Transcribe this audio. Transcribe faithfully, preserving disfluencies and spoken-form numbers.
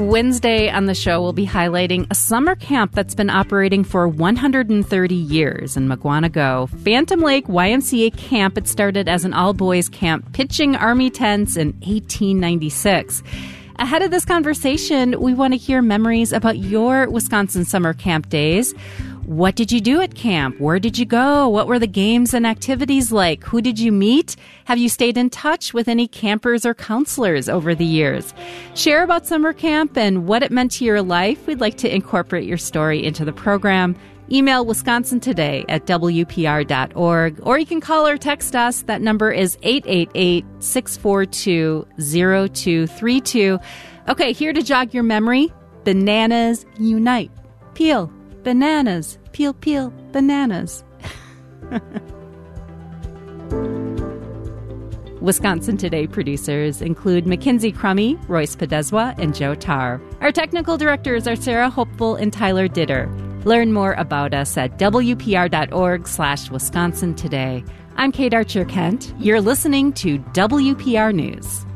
Wednesday on the show, we'll be highlighting a summer camp that's been operating for one hundred thirty years in Mukwonago. Phantom Lake Y M C A Camp. It started as an all-boys camp pitching Army tents in eighteen ninety-six. Ahead of this conversation, we want to hear memories about your Wisconsin summer camp days. What did you do at camp? Where did you go? What were the games and activities like? Who did you meet? Have you stayed in touch with any campers or counselors over the years? Share about summer camp and what it meant to your life. We'd like to incorporate your story into the program. Email Wisconsin Today at W P R dot org, or you can call or text us. That number is eight eight eight, six four two, zero two three two. Okay, here to jog your memory, bananas unite. Peel. Bananas. Peel, peel, bananas. Wisconsin Today producers include Mackenzie Crummy, Royce Podeswa, and Joe Tarr. Our technical directors are Sarah Hopeful and Tyler Ditter. Learn more about us at W P R dot org slash Wisconsin Today. I'm Kate Archer-Kent. You're listening to W P R News.